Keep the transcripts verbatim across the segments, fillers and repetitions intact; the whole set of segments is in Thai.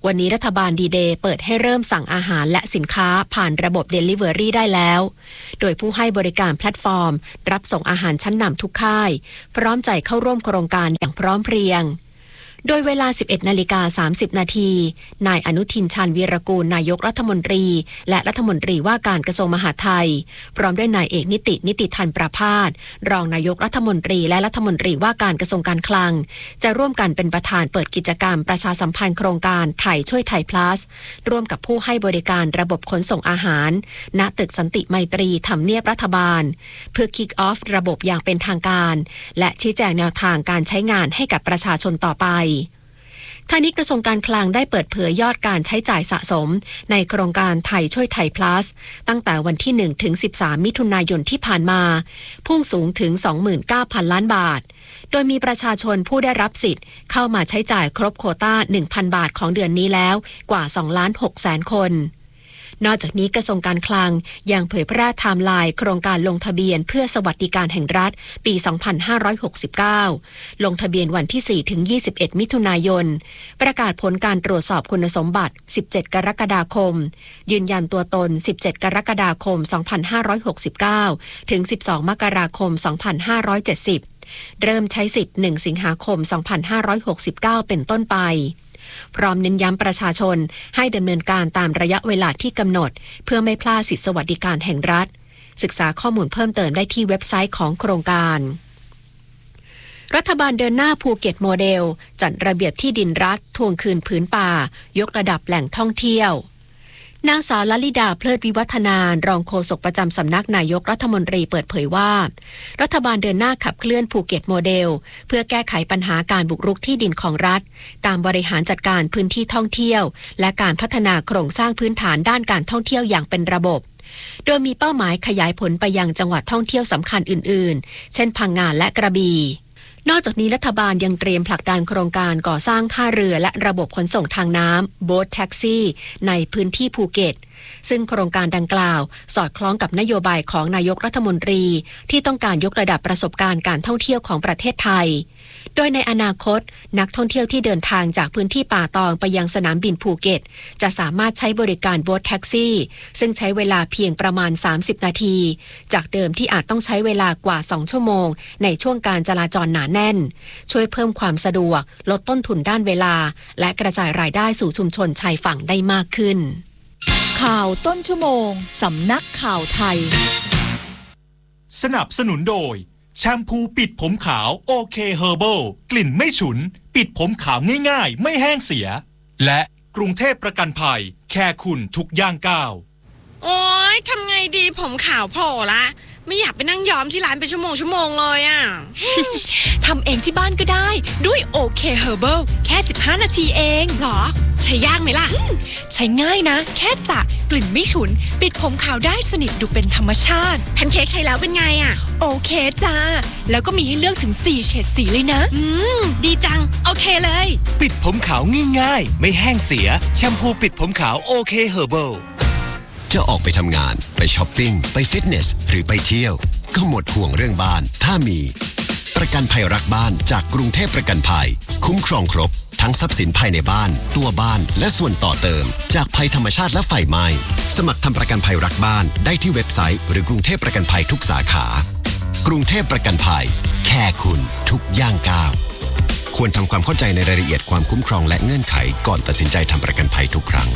วันนี้รัฐบาลดีเดย์เปิดให้เริ่มสั่งอาหารและสินค้าผ่านระบบ Delivery ได้แล้วโดยผู้ให้บริการแพลตฟอร์มรับส่งอาหารชั้นนำทุกค่ายพร้อมใจเข้าร่วมโครงการอย่างพร้อมเพรียงโดยเวลา สิบเอ็ดนาฬิกาสามสิบนาทีนายอนุทินชาญวีรกูลนายกรัฐมนตรีและรัฐมนตรีว่าการกระทรวงมหาดไทยพร้อมด้วยนายเอกนิตินิติธันประภาสรองนายกรัฐมนตรีและรัฐมนตรีว่าการกระทรวงการคลังจะร่วมกันเป็นประธานเปิดกิจกรรมประชาสัมพันธ์โครงการไทยช่วยไทย plus ร่วมกับผู้ให้บริการระบบขนส่งอาหารณตึกสันติไมตรีทำเนียบรัฐบาลเพื่อ kick off ระบบอย่างเป็นทางการและชี้แจงแนวทางการใช้งานให้กับประชาชนต่อไปทางนี้กระทรวงการคลังได้เปิดเผยยอดการใช้จ่ายสะสมในโครงการไทยช่วยไทย plus ตั้งแต่วันที่หนึ่งถึงสิบสามมิถุนายนที่ผ่านมาพุ่งสูงถึง สองหมื่นเก้าพันล้านบาทโดยมีประชาชนผู้ได้รับสิทธิ์เข้ามาใช้จ่ายครบโควต้า หนึ่งพัน บาทของเดือนนี้แล้วกว่า สองล้านหกแสนคนนอกจากนี้กระทรวงการคลังยังเผยแพร่ไทม์ไลน์โครงการลงทะเบียนเพื่อสวัสดิการแห่งรัฐปี สองพันห้าร้อยหกสิบเก้า ลงทะเบียนวันที่ สี่ถึงยี่สิบเอ็ด มิถุนายนประกาศผลการตรวจสอบคุณสมบัติ สิบเจ็ด กรกฎาคมยืนยันตัวตน สิบเจ็ด กรกฎาคม สองพันห้าร้อยหกสิบเก้า ถึง สิบสอง มกราคม สองพันห้าร้อยเจ็ดสิบ เริ่มใช้สิทธิ์ หนึ่ง สิงหาคม สองพันห้าร้อยหกสิบเก้า เป็นต้นไปพร้อมเน้นย้ำประชาชนให้ดำเนินการตามระยะเวลาที่กำหนดเพื่อไม่พลาดสิทธิสวัสดิการแห่งรัฐศึกษาข้อมูลเพิ่มเติมได้ที่เว็บไซต์ของโครงการรัฐบาลเดินหน้าภูเก็ตโมเดลจัดระเบียบที่ดินรัฐทวงคืนผืนป่ายกระดับแหล่งท่องเที่ยวนางสาวลลิดาเพลิดวิวัฒนารองโฆษกประจำสำนักนายกรัฐมนตรีเปิดเผยว่ารัฐบาลเดินหน้าขับเคลื่อนภูเก็ตโมเดลเพื่อแก้ไขปัญหาการบุกรุกที่ดินของรัฐการบริหารจัดการพื้นที่ท่องเที่ยวและการพัฒนาโครงสร้างพื้นฐานด้านการท่องเที่ยวอย่างเป็นระบบโดยมีเป้าหมายขยายผลไปยังจังหวัดท่องเที่ยวสำคัญอื่นๆเช่นพังงาและกระบี่นอกจากนี้รัฐบาลยังเตรียมผลักดันโครงการก่อสร้างท่าเรือและระบบขนส่งทางน้ำโบ๊ทแท็กซี่ในพื้นที่ภูเก็ตซึ่งโครงการดังกล่าวสอดคล้องกับนโยบายของนายกรัฐมนตรีที่ต้องการยกระดับประสบการณ์การท่องเที่ยวของประเทศไทยโดยในอนาคตนักท่องเที่ยวที่เดินทางจากพื้นที่ป่าตองไปยังสนามบินภูเก็ตจะสามารถใช้บริการโบ๊ทแท็กซี่ซึ่งใช้เวลาเพียงประมาณสามสิบนาทีจากเดิมที่อาจต้องใช้เวลากว่าสองชั่วโมงในช่วงการจราจรหนาแน่นช่วยเพิ่มความสะดวกลดต้นทุนด้านเวลาและกระจายรายได้สู่ชุมชนชายฝั่งได้มากขึ้นข่าวต้นชั่วโมงสำนักข่าวไทยสนับสนุนโดยแชมพูปิดผมขาวโอเคเฮอร์เบิลกลิ่นไม่ฉุนปิดผมขาวง่ายๆไม่แห้งเสียและกรุงเทพประกันภัยแค่คุณทุกย่างก้าวโอ๊ยทำไงดีผมขาวโผล่ละไม่อยากไปนั่งย้อมที่ร้านเป็นชั่วโมงชั่วโมงเลยอ่ะทำเองที่บ้านก็ได้ด้วยโอเคเฮอร์เบิลแค่สิบห้านาทีเองหรอใช้ยากไหมล่ะใช้ง่ายนะแค่สระกลิ่นไม่ฉุนปิดผมขาวได้สนิทดูเป็นธรรมชาติแพนเค้กใช้แล้วเป็นไงอ่ะโอเคจ้าแล้วก็มีให้เลือกถึงสี่เฉดสีเลยนะอืมดีจังโอเคเลยปิดผมขาวง่ายๆไม่แห้งเสียแชมพูปิดผมขาวโอเคเฮอร์เบิลจะออกไปทำงานไปช้อปปิ้งไปฟิตเนสหรือไปเที่ยวก็หมดห่วงเรื่องบ้านถ้ามีประกันภัยรักบ้านจากกรุงเทพประกันภัยคุ้มครองครบทั้งทรัพย์สินภายในบ้านตัวบ้านและส่วนต่อเติมจากภัยธรรมชาติและไฟไหม้สมัครทำประกันภัยรักบ้านได้ที่เว็บไซต์หรือกรุงเทพประกันภัยทุกสาขากรุงเทพประกันภัยแค่คุณทุกย่างก้าวควรทำความเข้าใจในรายละเอียดความคุ้มครองและเงื่อนไขก่อนตัดสินใจทำประกันภัยทุกครั้ง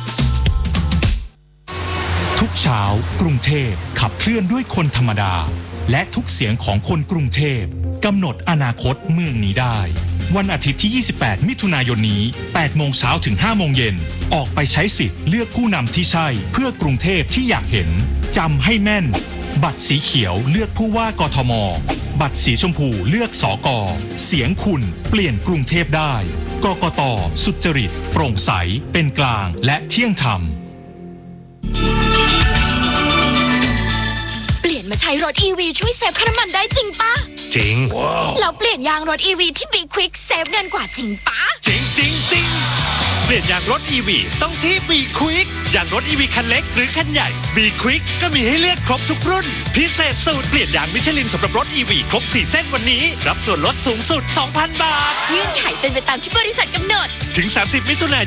ทุกเช้ากรุงเทพขับเคลื่อนด้วยคนธรรมดาและทุกเสียงของคนกรุงเทพกำหนดอนาคตเมืองนี้ได้วันอาทิตย์ที่ยี่สิบแปดมิถุนายนนี้แปดโมงเช้าถึงห้าโมงเย็นออกไปใช้สิทธิ์เลือกผู้นำที่ใช่เพื่อกรุงเทพที่อยากเห็นจำให้แม่นบัตรสีเขียวเลือกผู้ว่ากทมบัตรสีชมพูเลือกสกเสียงคุณเปลี่ยนกรุงเทพได้กกต.สุจริตโปร่งใสเป็นกลางและเที่ยงธรรมเปลี่ยนมาใช้รถ อี วี ช่วยเซฟค่าน้ำมันได้จริงปะจริงว้าวแล้วเปลี่ยนยางรถ อี วี ที่ Be Quick เซฟเงินกว่าจริงปะจริงจริงจริงเปลี่ยนยางรถ อี วี ต้องที่ Be Quick ยางรถ อี วี คันเล็กหรือคันใหญ่ Be Quick ก็มีให้เลือกครบทุกรุ่นพิเศษสูตรเปลี่ยนยางมิชลินสำหรับรถ อี วี ครบสี่เส้นวันนี้รับส่วนลดสูงสุด สองพัน บาทเงื่อนไขเป็นไปตามที่บริษัทกำหนดถึงสามสิบมิถุนายน